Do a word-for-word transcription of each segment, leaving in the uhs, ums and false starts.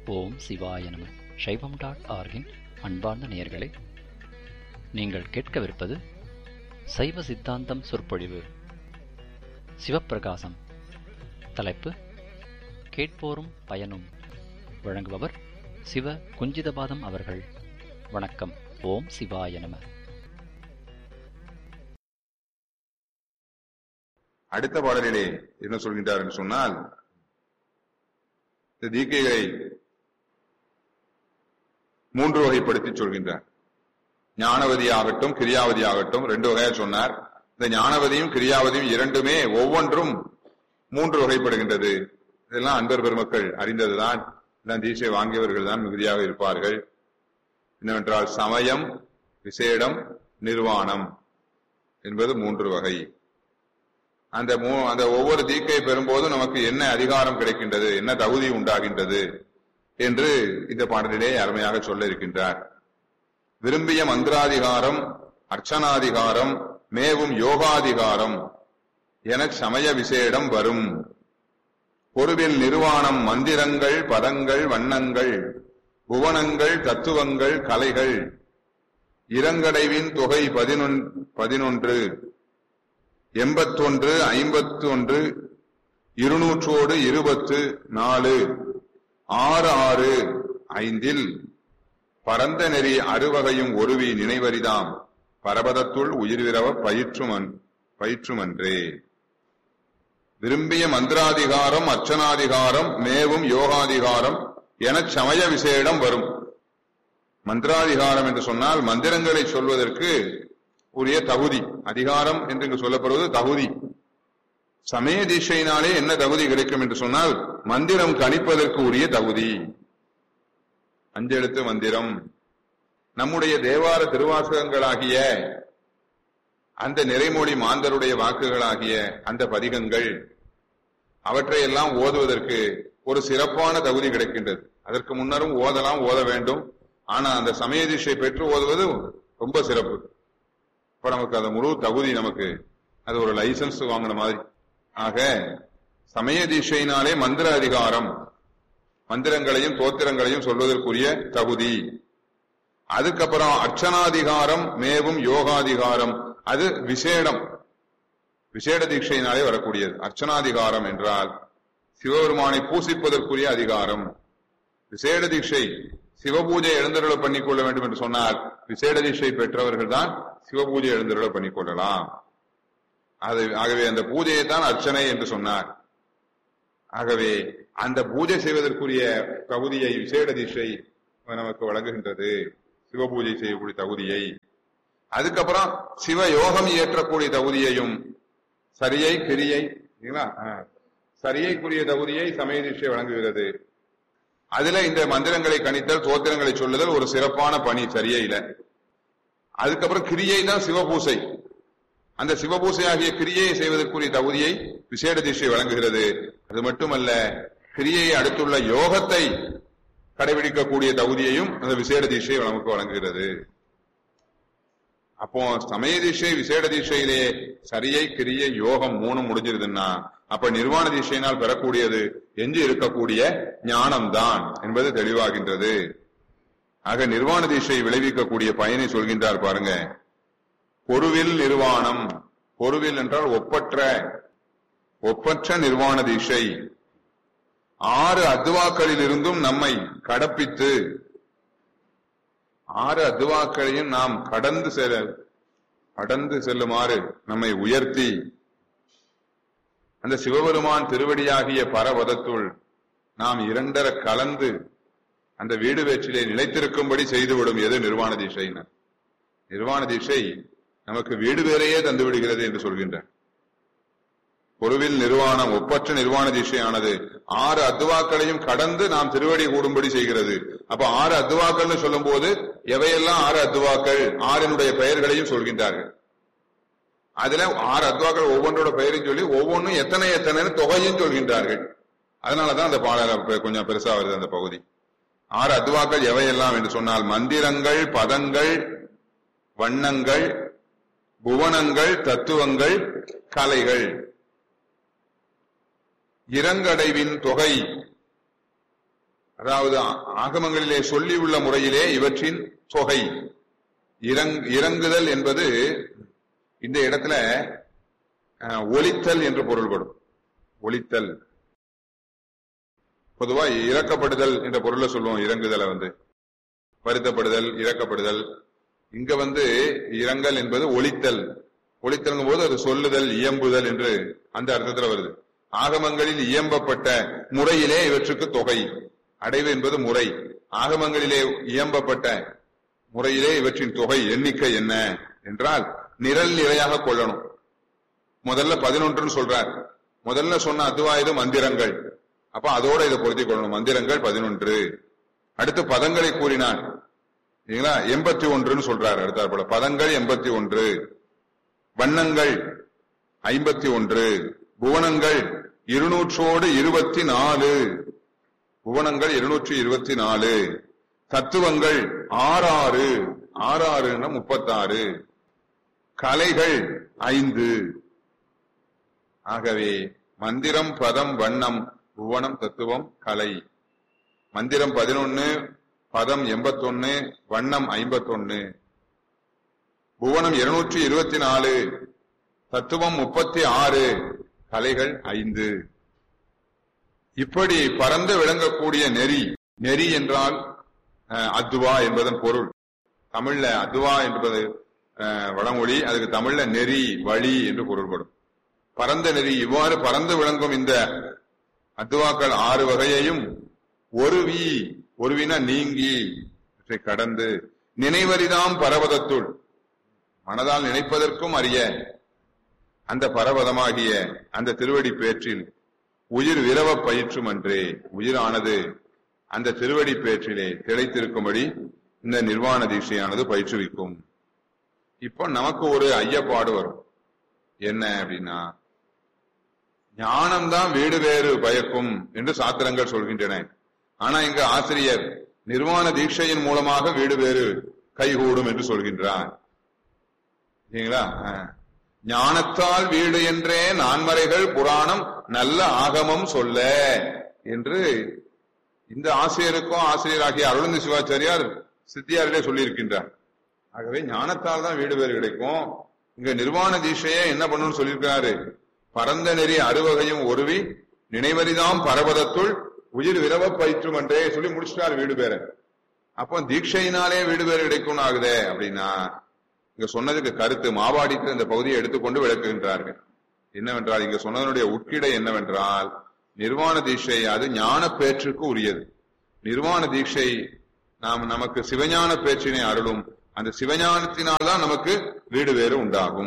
ஓம் சிவாய நம. சைவம் டாட் ஆர்கின் அன்பார்ந்த நேயர்களே, நீங்கள் கேட்கவிருப்பது சைவ சித்தாந்தம் சொற்பொழிவு. சிவப்பிரகாசம். தலைப்பு கேட்போரும் பயனும். வழங்குபவர் சிவ குஞ்சிதபாதம் அவர்கள். வணக்கம். ஓம் சிவாய நம. அடுத்த பாடலிலே என்ன சொல்கின்றார் என்று சொன்னால், இந்த தீக்கைகளை மூன்று வகைப்படுத்தி சொல்கின்றார். ஞானவதி ஆகட்டும், கிரியாவதி ஆகட்டும், ரெண்டு வகையா சொன்னார். இந்த ஞானவதியும் கிரியாவதியும் இரண்டுமே ஒவ்வொன்றும் மூன்று வகைப்படுகின்றது. இதெல்லாம் அன்பர் பெருமக்கள் அறிந்ததுதான். எல்லாம் தீட்சை வாங்கியவர்கள் தான் மிகுதியாக இருப்பார்கள். என்னவென்றால் சமயம், விசேடம், நிர்வாணம் என்பது மூன்று வகை. அந்த மூ அந்த ஒவ்வொரு தீக்கை பெறும்போதும் நமக்கு என்ன அதிகாரம் கிடைக்கின்றது, என்ன தகுதி உண்டாகின்றது என்று இந்த பாடலிலே அருமையாக சொல்ல இருக்கின்றார். விரும்பிய மந்திராதிகாரம், அர்ச்சனாதிகாரம், மேவும் யோகாதிகாரம் என சமய விசேடம் வரும். பொருவில் நிர்வாணம், மந்திரங்கள், பதங்கள், வண்ணங்கள், புவனங்கள், தத்துவங்கள், கலைகள், இரங்கடைவின் தொகை பதினொன் பதினொன்று எண்பத்தொன்று ஐம்பத்தி ஒன்று இருநூற்றோடு இருபத்து நாலு ஆறு ஆறு ஐந்தில் பரந்த நெறி அறுவகையும் ஒருவி நினைவரிதாம் பரபதத்துள் உயிர்விரவ பயிற்றுமன் பயிற்றுமன்றே. விரும்பிய மந்திராதிகாரம், அர்ச்சனாதிகாரம், மேவும் யோகாதிகாரம் என சமய விசேடம் வரும். மந்திராதிகாரம் என்று சொன்னால் மந்திரங்களை சொல்வதற்கு உரிய தகுதி. அதிகாரம் என்று இங்கு சொல்லப்படுவது தகுதி. சமய தீட்சையினாலே என்ன தகுதி கிடைக்கும் என்று சொன்னால் மந்திரம் கணிப்பதற்கு உரிய தகுதி. அஞ்செழுத்து மந்திரம், நம்முடைய தேவார திருவாசகங்களாகிய அந்த நிறைமொழி மாந்தருடைய வாக்குகளாகிய அந்த பதிகங்கள், அவற்றையெல்லாம் ஓதுவதற்கு ஒரு சிறப்பான தகுதி கிடைக்கின்றது. அதற்கு முன்னரும் ஓதலாம், ஓத வேண்டும். ஆனா அந்த சமய தீட்சை பெற்று ஓதுவது ரொம்ப சிறப்பு. இப்ப நமக்கு அந்த முழு தகுதி, நமக்கு அது ஒரு லைசன்ஸ் வாங்கின மாதிரி. ஆக சமய தீட்சையினாலே மந்திர அதிகாரம், மந்திரங்களையும் தோத்திரங்களையும் சொல்வதற்குரிய தகுதி. அதுக்கப்புறம் அர்ச்சனாதிகாரம், மேவும் யோகாதிகாரம், அது விசேடம், விசேட தீட்சையினாலே வரக்கூடியது. அர்ச்சனாதிகாரம் என்றால் சிவபெருமானை பூசிப்பதற்குரிய அதிகாரம். விசேட தீட்சை, சிவபூஜை எழுந்தருள பண்ணிக்கொள்ள வேண்டும் என்று சொன்னால் விசேட தீட்சை பெற்றவர்கள் தான் சிவபூஜை எழுந்தருள பண்ணிக்கொள்ளலாம். அது ஆகவே அந்த பூஜையை தான் அர்ச்சனை என்று சொன்னார். ஆகவே அந்த பூஜை செய்வதற்குரிய தகுதியை விசேட தீட்சை நமக்கு வழங்குகின்றது, சிவபூஜை செய்யக்கூடிய தகுதியை. அதுக்கப்புறம் சிவ யோகம் இயற்றக்கூடிய தகுதியையும், சரியை கிரியை சரியைக்குரிய தகுதியை சமய தீட்சை வழங்குகிறது. அதுல இந்த மந்திரங்களை கணித்தல், தோத்திரங்களை சொல்லுதல் ஒரு சிறப்பான பணி சரியையில. அதுக்கப்புறம் கிரியை தான் சிவபூசை. அந்த சிவபூசை ஆகிய கிரியையை செய்வதற்குரிய தகுதியை விசேட தீட்சை வழங்குகிறது. அது மட்டுமல்ல, கிரியையை அடுத்துள்ள யோகத்தை கடைபிடிக்கக்கூடிய தகுதியையும் அந்த விசேட தீட்சை நமக்கு வழங்குகிறது. அப்போ சமய தீட்சை, விசேட தீட்சையிலே சரியை கிரியை யோகம் மூணும் முடிஞ்சிருதுன்னா அப்ப நிர்வாண தீட்சையினால் பெறக்கூடியது எஞ்சி இருக்கக்கூடிய ஞானம்தான் என்பது தெளிவாகின்றது. ஆக நிர்வாண தீட்சை விளைவிக்கக்கூடிய பயனை சொல்கின்றார் பாருங்க. பொருவில் நிர்வாணம், பொருவில் என்றால் ஒப்பற்ற, ஒப்பற்ற நிர்வாண தீட்சை ஆறு அத்துவாக்களில் இருந்தும் நம்மை கடப்பித்து, ஆறு அத்துவாக்களையும் நாம் கடந்து செல்ல கடந்து செல்லுமாறு நம்மை உயர்த்தி அந்த சிவபெருமான் திருவடியாகிய பரவதத்துள் நாம் இரண்டர கலந்து அந்த வீடு வேற்றிலே நிலைத்திருக்கும்படி செய்துவிடும். எது நிர்வாண தீட்சையினர். நிர்வாண தீட்சை நமக்கு வீடு வேறையே தந்து விடுகிறது என்று சொல்கின்றார். பொருவில் நிர்வாணம், ஒப்பற்ற நிர்வாண தீட்சையானது ஆறு அத்துவாக்களையும் கடந்து நாம் திருவடி கூடும்படி செய்கிறது. அப்ப ஆறு அத்துவாக்கள்னு சொல்லும் போது எவையெல்லாம் ஆறு அத்துவாக்கள், ஆறினுடைய பெயர்களையும் சொல்கின்றார்கள். அதுல ஆறு அத்துவாக்கள் ஒவ்வொன்றோட பெயரையும் சொல்லி ஒவ்வொன்றும் எத்தனை எத்தனை தொகையும் சொல்கின்றார்கள். அதனாலதான் அந்த பாடல கொஞ்சம் பெருசா வருது அந்த பகுதி. ஆறு அத்துவாக்கள் எவையெல்லாம் என்று சொன்னால் மந்திரங்கள், பதங்கள், வண்ணங்கள், புவனங்கள், தத்துவங்கள், கலைகள். இரங்கடைவின் தொகை அதாவது ஆகமங்களிலே சொல்லியுள்ள முறையிலே இவற்றின் தொகை. இறங்குதல் என்பது இந்த இடத்துல ஒலித்தல் என்று பொருள்படும். ஒலித்தல் பொதுவா இறக்கப்படுதல் என்ற பொருளை சொல்லுவோம். இறங்குதலை வந்து வருத்தப்படுதல், இறக்கப்படுதல். இங்க வந்து இரங்கல் என்பது ஒலித்தல். ஒலித்தல்ங்கும் போது அது சொல்லுதல், இயம்புதல் என்று அந்த அர்த்தத்துல வருது. ஆகமங்களில் இயம்பப்பட்ட முறையிலே இவற்றுக்கு தொகை. அடைவு என்பது முறை. ஆகமங்களிலே இயம்பப்பட்ட முறையிலே இவற்றின் தொகை எண்ணிக்கை என்ன என்றால் நிரல் நிறையாக கொள்ளணும். முதல்ல பதினொன்றுன்னு சொல்றார். முதல்ல சொன்ன அத்வாயுத மந்திரங்கள், அப்ப அதோட இதை பொருத்திக் கொள்ளணும். மந்திரங்கள் பதினொன்று. அடுத்து பதங்களை கூறினார் இல்லைங்களா, எண்பத்தி ஒன்றுன்னு சொல்றாரு. அடுத்தாற் போல பதங்கள் எண்பத்தி ஒன்று, வண்ணங்கள் ஐம்பத்தி ஒன்று, புவனங்கள் இருநூற்றோடு இருபத்தி நாலு, புவனங்கள் இருநூற்றி இருபத்தி நாலு, தத்துவங்கள் ஆறாறு, ஆறாறுன்னா முப்பத்தாறு, கலைகள் ஐந்து. ஆகவே மந்திரம், பதம், வண்ணம், புவனம், தத்துவம், கலை. மந்திரம் பதினொன்னு, பதம் எண்பத்தி ஒன்னு, வண்ணம் ஐம்பத்தி ஒன்னு, புவனம் இருநூற்றி இருபத்தி நாலு, தத்துவம் முப்பத்தி ஆறு, கலைகள் ஐந்து. இப்படி பரந்து விளங்கக்கூடிய நெறி. நெறி என்றால் அத்வா என்பதன் பொருள். தமிழ்ல அத்வா என்பது வடமொழி, அதுக்கு தமிழ்ல நெறி, வழி என்று பொருள்படும். பரந்த நெறி. இவ்வாறு பரந்து விளங்கும் இந்த அத்வாக்கள் ஆறு வகையையும் ஒருவி, ஒருவின நீங்கி கடந்து நினைவரிதாம் பரவதத்துள், மனதால் நினைப்பதற்கும் அறிய அந்த பரவதமாகிய அந்த திருவடி பேற்றில் உயிர் விரவ பயிற்றும் அன்றே. உயிரானது அந்த திருவடி பேற்றிலே திளைத்திருக்கும்படி இந்த நிர்வாண தீட்சையானது பயிற்றுவிக்கும். இப்போ நமக்கு ஒரு ஐயப்பாடு வரும். என்ன அப்படின்னா, ஞானம்தான் வீடு வேறு பயக்கும் என்று சாத்திரங்கள் சொல்கின்றன. ஆனா இங்க ஆசிரியர் நிர்வாண தீட்சையின் மூலமாக வீடு வேறு கைகூடும் என்று சொல்கின்றார். சரிங்களா? ஞானத்தால் வீடு என்றே நான்மறைகள் புராணம் நல்ல ஆகமம் சொல்ல என்று இந்த ஆசிரியருக்கும் ஆசிரியராகிய அருளந்தி சிவாச்சாரியார் சித்தியாரிலே சொல்லியிருக்கின்றார். ஆகவே ஞானத்தால் தான் வீடு வேறு கிடைக்கும். இங்க நிர்வாண தீட்சையை என்ன பண்ணணும்னு சொல்லியிருக்கிறாரு. பரந்த நெறி அறுவகையும் ஒருவி நினைவரிதாம் பரவதத்துள் உயிர் விரவ பயிற்றும் என்றே சொல்லி முடிச்சிட்டாரு வீடு பேர. அப்போ தீட்சையினாலே வீடு பேறு கிடைக்கும் ஆகுதே அப்படின்னா, இங்க சொன்னதுக்கு கருத்து மாவாடித்து இந்த பகுதியை எடுத்துக்கொண்டு விளக்குகின்றார்கள். என்னவென்றால், இங்க சொன்னதனுடைய உட்கிடை என்னவென்றால், நிர்வாண தீட்சை அது ஞான பேற்றுக்கு உரியது. நிர்வாண தீட்சை நாம் நமக்கு சிவஞான பேச்சினை அருளும். அந்த சிவஞானத்தினால்தான் நமக்கு வீடு வேறு உண்டாகும்.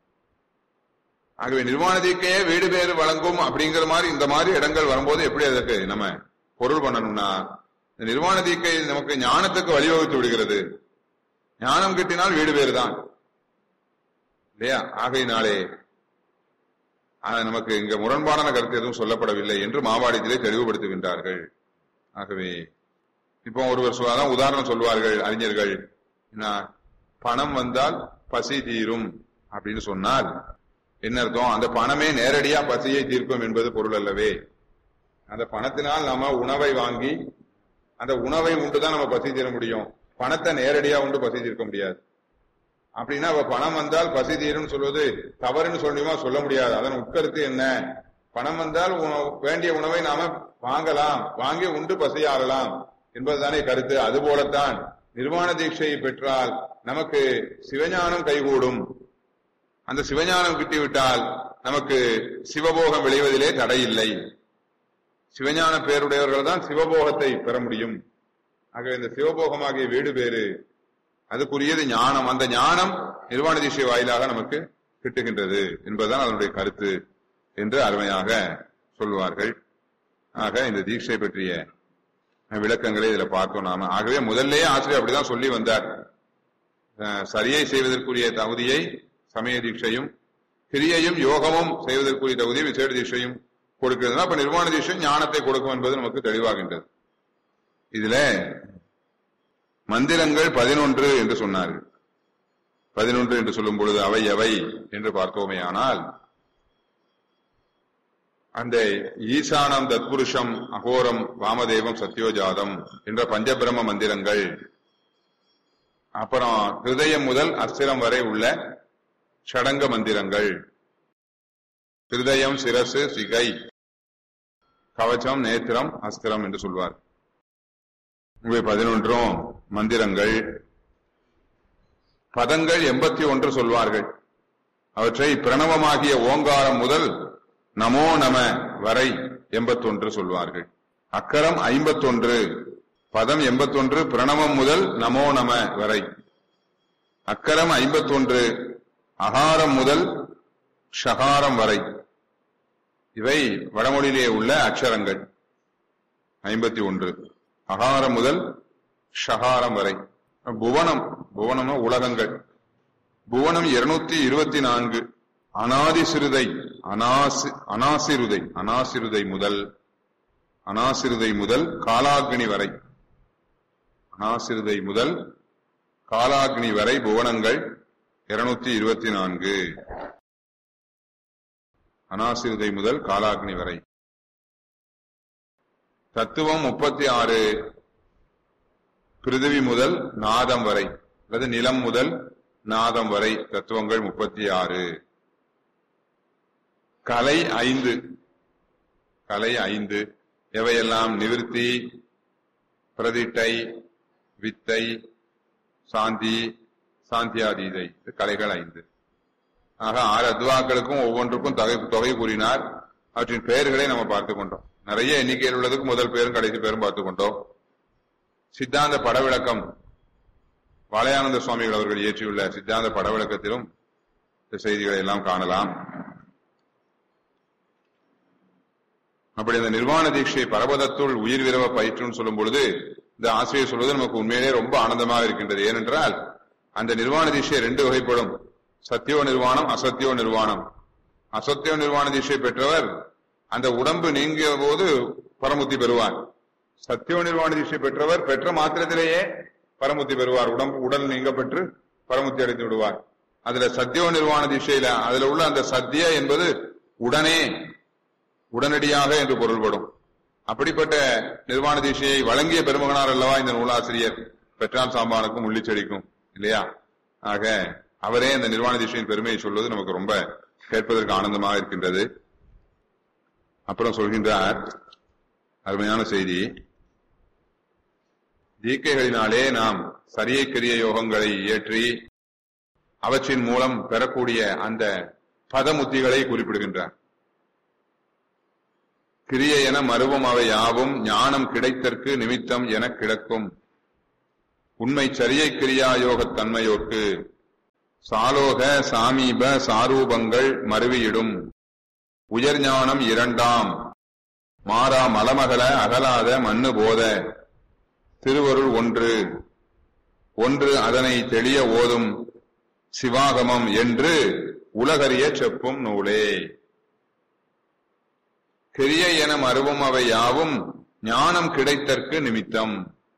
ஆகவே நிர்வாண தீட்சையே வீடு வேறு வழங்கும் அப்படிங்கிற மாதிரி இந்த மாதிரி இடங்கள் வரும்போது எப்படி அதற்கு நம்ம பொருள் பண்ணணும்னா, நிர்வாண தீட்சை நமக்கு ஞானத்துக்கு வழிவகுத்து விடுகிறது. ஞானம் கிட்டினால் வீடு வேறு தான் இல்லையா? ஆகையினாலே நமக்கு இங்க முரண்பாடான கருத்து எதுவும் சொல்லப்படவில்லை என்று மாவாடித்திலே தெளிவுபடுத்துகின்றார்கள். ஆகவே இப்போ ஒருவர் சொல்லாதான் உதாரணம் சொல்வார்கள் அறிஞர்கள். பணம் வந்தால் பசி தீரும் அப்படின்னு சொன்னால் என்ன அர்த்தம்? அந்த பணமே நேரடியா பசியை தீர்க்கும் என்பது பொருள் அல்லவே. அந்த பணத்தினால் நாம உணவை வாங்கி அந்த உணவை உண்டுதான் நம்ம பசி தீர முடியும். பணத்தை நேரடியா உண்டு பசி தீர்க்க முடியாது. அப்படின்னா பணம் வந்தால் பசி தீரும் சொல்வது தவறுன்னு சொல்லியுமா சொல்ல முடியாது. அதன் உட்கருத்து என்ன? பணம் வந்தால் வேண்டிய உணவை நாம வாங்கலாம், வாங்கி உண்டு பசியாறலாம் என்பதுதானே கருத்து. அதுபோலத்தான் நிர்வாண தீட்சையை பெற்றால் நமக்கு சிவஞானம் கைகூடும். அந்த சிவஞானம் கிட்டிவிட்டால் நமக்கு சிவபோகம் விளைவதிலே தடையில்லை. சிவஞான பேருடையவர்கள் தான் சிவபோகத்தை பெற முடியும். ஆகவே இந்த சிவபோகமாகிய வீடு பேறு அதுக்குரியது ஞானம். அந்த ஞானம் நிர்வாண தீட்சை வாயிலாக நமக்கு கிட்டுகின்றது என்பதுதான் அதனுடைய கருத்து என்று அருமையாக சொல்வார்கள். ஆக இந்த தீட்சை பற்றிய விளக்கங்களை இதுல பார்த்தோம் நாம. ஆகவே முதல்லயே ஆசிரியர் அப்படிதான் சொல்லி வந்தார். சரியை செய்வதற்குரிய தகுதியை சமய தீட்சையும், கிரியையும் யோகமும் செய்வதற்குரிய தகுதியை விசேட தீட்சையும் கொடுக்கிறதுனா அப்ப நிர்வாண தீட்சை ஞானத்தை கொடுக்கும் என்பது நமக்கு தெளிவாகின்றது. இதுல மந்திரங்கள் பதினொன்று என்று சொன்னார்கள். பதினொன்று என்று சொல்லும் பொழுது அவை எவை என்று பார்த்தோமே ஆனால், அந்த ஈசானம் தத்புருஷம் அகோரம் வாமதேவம் சத்யோஜாதம் என்ற பஞ்சபிரம மந்திரங்கள், அப்புறம் ஹிருதயம் முதல் அஸ்திரம் வரை உள்ள ஷடங்க மந்திரங்கள், ஹிருதயம் சிரசு சிகை கவச்சம் நேத்திரம் அஸ்திரம் என்று சொல்வார். இவை பதினொன்றும் மந்திரங்கள். பதங்கள் எண்பத்தி ஒன்று சொல்வார்கள். அவற்றை பிரணவமாகிய ஓங்காரம் முதல் நமோ நம வரை எண்பத்தி ஒன்று சொல்வார்கள். அக்கரம் ஐம்பத்தி ஒன்று, பதம் எண்பத்தி ஒன்று, பிரணவம் முதல் நமோ நம வரை. அக்கரம் ஐம்பத்தி ஒன்று, அகாரம் முதல் ஷகாரம் வரை. இவை வடமொழியிலே உள்ள அக்ஷரங்கள் ஐம்பத்தி ஒன்று, அகாரம் முதல் ஷகாரம் வரை. புவனம், புவனம் உலகங்கள். புவனம் இருநூத்தி இருபத்தி நான்கு. அனாதி சிறுதை, அனாசி அனாசிருதை அனாசிருதை முதல் அனாசிருதை முதல் காலாக்னி வரை, அனாசிருதை முதல் காலாக்னி வரை புவனங்கள் இருநூத்தி இருபத்தி நான்கு. அனாசிருதை முதல் காலாக்னி வரை. தத்துவம் முப்பத்தி ஆறு. பிருதிவி முதல் நாதம் வரை, அல்லது நிலம் முதல் நாதம் வரை தத்துவங்கள் முப்பத்தி ஆறு. கலை ஐந்து. கலை ஐந்து. எவையெல்லாம்? நிவிருத்தி, பிரதிட்டை, வித்தை, சாந்தி, சாந்தியாதீதை. கலைகள் ஐந்து. ஆக ஆறு அத்வாக்களுக்கும் ஒவ்வொன்றுக்கும் தொகை தொகை கூறினார். அவற்றின் பெயர்களை நம்ம பார்த்துக் கொண்டோம். நிறைய எண்ணிக்கையில் உள்ளதுக்கு முதல் பேரும் கடைசி பேரும் பார்த்துக் கொண்டோம். சித்தாந்த படவிளக்கம், வாழையானந்த சுவாமிகள் அவர்கள் இயற்றியுள்ள சித்தாந்த படவிளக்கத்திலும் இந்த செய்திகளை எல்லாம் காணலாம். அப்படி அந்த நிர்வாண தீட்சை பரபதத்துள் உயிர் விரவ பயிற்றுன்னு சொல்லும் பொழுது இந்த ஆசிரியர் சொல்வது நமக்கு உண்மையிலே ரொம்ப ஆனந்தமாக இருக்கின்றது. ஏனென்றால் அந்த நிர்வாண தீட்சை ரெண்டு வகைப்படும். சத்தியோ நிர்வாணம், அசத்தியோ நிர்வாணம். அசத்தியோ நிர்வாண தீட்சை பெற்றவர் அந்த உடம்பு நீங்கிய போது பரமுத்தி பெறுவார். சத்தியோ நிர்வாண தீட்சை பெற்றவர் பெற்ற மாத்திரத்திலேயே பரமுத்தி பெறுவார். உடம்பு உடல் நீங்க பெற்று பரமுத்தி அடைந்து விடுவார். அதுல சத்தியோ நிர்வாண தீட்சையில அதுல உள்ள அந்த சத்திய என்பது உடனே, உடனடியாக என்று பொருள்படும். அப்படிப்பட்ட நிர்வாண தீட்சையை வழங்கிய பெருமகனார் அல்லவா இந்த நூலாசிரியர் பெற்றான் சாம்பானுக்கும் உள்ளிச்செடிக்கும், இல்லையா? ஆக அவரே அந்த நிர்வாண தீட்சையின் பெருமையை சொல்வது நமக்கு ரொம்ப கேட்பதற்கு ஆனந்தமாக இருக்கின்றது. அப்புறம் சொல்கின்றார் அருமையான செய்தி. தீக்கைகளினாலே நாம் சரியை கிரிய யோகங்களை இயற்றி அவற்றின் மூலம் பெறக்கூடிய அந்த பதமுத்திகளை குறிப்பிடுகின்றார். கிரியை என மருவம் அவை யாவும் ஞானம் கிடைத்தற்கு நிமித்தம் என கிடக்கும். உண்மை சரியை கிரியா யோகத் தன்மையோர்க்கு சாலோக சாமீப சாரூபங்கள் மருவியிடும். உயர் ஞானம் இரண்டாம் மாறா மலமகல அகலாத மண்ணு போத திருவருள் ஒன்று ஒன்று அதனை தெளிய ஓதும் சிவாகமம் என்று உலகறிய செப்பும் நூலே. கிரியை என மருவம் அவை யாவும் ஞானம் கிடைத்தற்கு நிமித்தம்.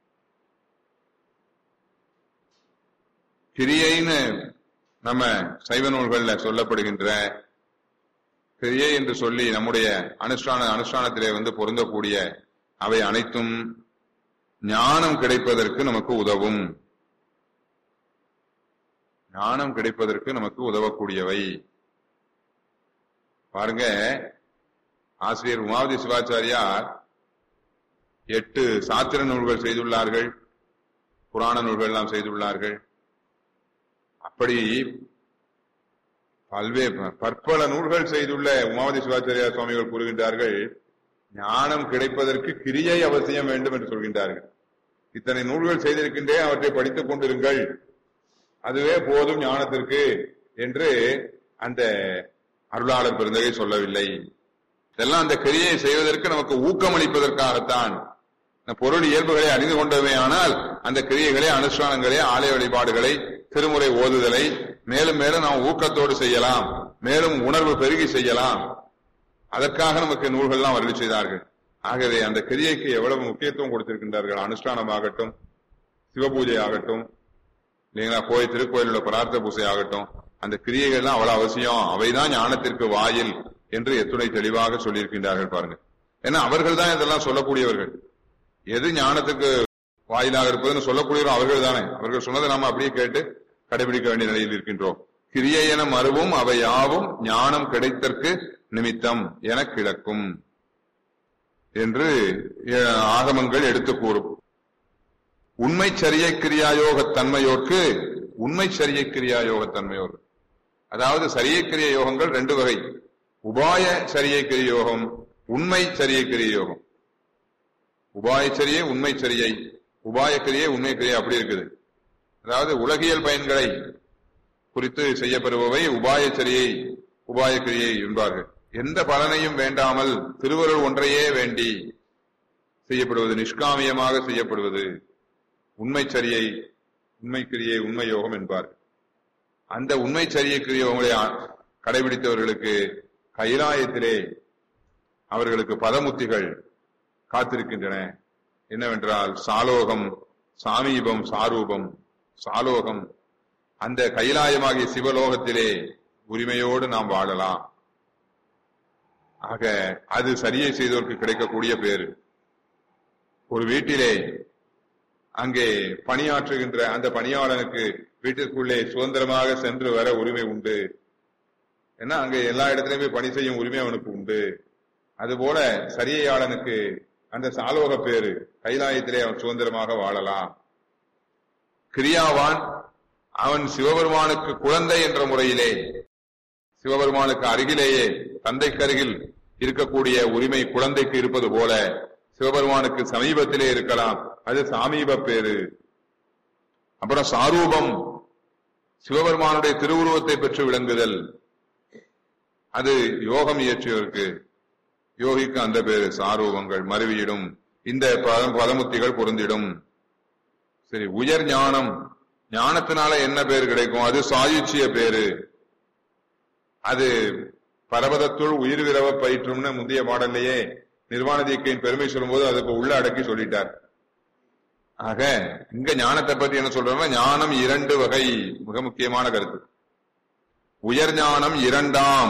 கிரியைன்னு நம்ம சைவ நூல்கள்ல சொல்லப்படுகின்ற கிரியை என்று சொல்லி நம்முடைய அனுஷ்டான அனுஷ்டானத்திலே வந்து பொருந்தக்கூடிய அவை அனைத்தும் ஞானம் கிடைப்பதற்கு நமக்கு உதவும். ஞானம் கிடைப்பதற்கு நமக்கு உதவக்கூடியவை. பாருங்க, ஆசிரியர் உமாவதி சிவாச்சாரியார் எட்டு சாத்திர நூல்கள் செய்துள்ளார்கள், புராண நூல்கள் எல்லாம் செய்துள்ளார்கள். அப்படி பல்வேறு பற்பல நூல்கள் செய்துள்ள உமாவதி சிவாச்சாரியார் சுவாமிகள் கூறுகின்றார்கள், ஞானம் கிடைப்பதற்கு கிரியை அவசியம் வேண்டும் என்று சொல்கின்றார்கள். இத்தனை நூல்கள் செய்திருக்கின்றே, அவற்றை படித்துக் கொண்டிருங்கள், அதுவே போதும் ஞானத்திற்கு என்று அந்த அருளாளர் பெருந்தகை சொல்லவில்லை. இதெல்லாம் அந்த கிரியை செய்வதற்கு நமக்கு ஊக்கமளிப்பதற்காகத்தான். பொருள் இயல்புகளை அறிந்து கொண்டவே ஆனால் அந்த கிரியைகளை, அனுஷ்டானங்களை, ஆலய வழிபாடுகளை, திருமுறை ஓதுதலை மேலும் மேலும் நாம் ஊக்கத்தோடு செய்யலாம், மேலும் உணர்வு பெருகி செய்யலாம். அதற்காக நமக்கு நூல்கள்லாம் அருளி செய்தார்கள். ஆகவே அந்த கிரியைக்கு எவ்வளவு முக்கியத்துவம் கொடுத்திருக்கின்றார்கள். அனுஷ்டானமாகட்டும், சிவபூஜை ஆகட்டும், இல்லைங்களா, கோயில் திருக்கோயில் உள்ள பிரார்த்த பூஜை ஆகட்டும், அந்த கிரியைகள்லாம் அவ்வளவு அவசியம். அவைதான் ஞானத்திற்கு வாயில் என்று எத்துணை தெளிவாக சொல்லியிருக்கின்றார்கள் பாருங்க. ஏன்னா அவர்கள் தான் இதெல்லாம் சொல்லக்கூடியவர்கள். எது ஞானத்துக்கு வாயிலாக இருப்பதுன்னு சொல்லக்கூடியவர்கள் அவர்கள் தானே. அவர்கள் சொன்னதை நாம அப்படியே கேட்டு கடைபிடிக்க வேண்டிய நிலையில் இருக்கின்றோம். கிரியை என மறுவும் அவை யாவும் ஞானம் கிடைத்தற்கு நிமித்தம் என கிடக்கும் என்று ஆகமங்கள் எடுத்து கூறும். உண்மை சரியை கிரியாயோக தன்மையோர்க்கு உண்மை சரியை கிரியாயோக தன்மையோர், அதாவது சரியை கிரிய யோகங்கள் ரெண்டு வகை. உபாய சரியை கிரிய யோகம், உண்மை சரியை கிரிய யோகம். உபாய சரியை உண்மை சரியை, உபாய கிரியை உண்மை கிரியை அப்படி இருக்குது. அதாவது உலகியல் பயன்களை குறித்து செய்யப்படுபவை உபாய சரியை உபாய கிரியை என்பார்கள். எந்த பலனையும் வேண்டாமல் திருவருள் ஒன்றையே வேண்டி செய்யப்படுவது, நிஷ்காமியமாக செய்யப்படுவது உண்மை சரியை உண்மை கிரியை உண்மை யோகம் என்பார்கள். அந்த உண்மை சரியை கிரிய யோகங்களை கடைபிடித்தவர்களுக்கு கைலாயத்திலே அவர்களுக்கு பதமுத்திகள் காத்திருக்கின்றன. என்னவென்றால் சாலோகம், சாமீபம், சாரூபம். சாலோகம் அந்த கைலாயமாகிய சிவலோகத்திலே உரிமையோடு நாம் வாழலாம். ஆக அது சரியை செய்தோருக்கு கிடைக்கக்கூடிய பேரு. ஒரு வீட்டிலே அங்கே பணியாற்றுகின்ற அந்த பணியாளனுக்கு வீட்டிற்குள்ளே சுதந்திரமாக சென்று வர உரிமை உண்டு. ஏன்னா அங்கே எல்லா இடத்திலுமே பணி செய்யும் உரிமை அவனுக்கு உண்டு. அதுபோல சரியையாளனுக்கு அந்த சாலோக பேரு, கைலாயத்திலே அவன் சுதந்திரமாக வாழலாம். கிரியாவான் அவன் சிவபெருமானுக்கு குழந்தை என்ற முறையிலே சிவபெருமானுக்கு அருகிலேயே தந்தைக்கு அருகில் இருக்கக்கூடிய உரிமை குழந்தைக்கு இருப்பது போல சிவபெருமானுக்கு சமீபத்திலே இருக்கலாம், அது சாமீப பேரு. அப்புறம் சாரூபம், சிவபெருமானுடைய திருவுருவத்தை பெற்று விளங்குதல், அது யோகம் இயற்றியவருக்கு யோகிக்கு அந்த பேரு சாரூபங்கள் மருவியிடும். இந்த பதமுத்திகள் பொருந்திடும். சரி, உயர் ஞானம், ஞானத்தினால என்ன பேரு கிடைக்கும்? அது சாயுச்சிய பேரு. அது பரபதத்துள் உயிர் விரவ பயிற்றும்னு முந்தைய பாடல்லையே நிர்வாண தீக்கையின் பெருமை சொல்லும் போது அதுக்கு உள்ள அடக்கி சொல்லிட்டார். ஆக இங்க ஞானத்தை பத்தி என்ன சொல்றோம்னா, ஞானம் இரண்டு வகை, மிக முக்கியமான கருத்து. உயர் ஞானம் இரண்டாம்,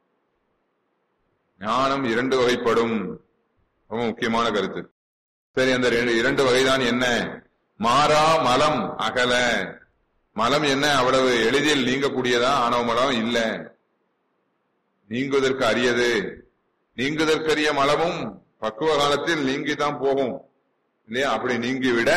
ஞானம் இரண்டு வகைப்படும், ரொம்ப முக்கியமான கருத்து. சரி, அந்த இரண்டு வகைதான் என்ன? மாறா மலம் அகல. மலம் என்ன அவ்வளவு எளிதில் நீங்கக்கூடியதா? ஆணவ மலம் இல்ல, நீங்குவதற்கு அரியது. நீங்குவதற்கரிய மலமும் பக்குவ காலத்தில் நீங்கிதான் போகும் இல்லையா? அப்படி நீங்கிவிட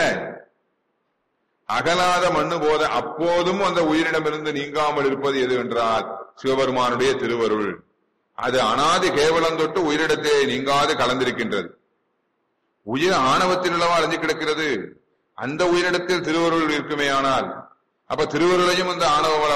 அகலாத மண்ணு போத அப்போதும் அந்த உயிரிடமிருந்து நீங்காமல் இருப்பது எது என்றால் சிவபெருமானுடைய திருவருள். அது அனாதி கேவலம் தொட்டு உயிரிடத்தை நீங்காது கலந்திருக்கின்றது. உயிர் ஆணவத்தில் உள்ளவா அழிஞ்சு கிடக்கிறது. அந்த உயிரிடத்தில் திருவருள் இருக்குமே ஆனால் அப்ப திருவருளையும் அந்த ஆணவ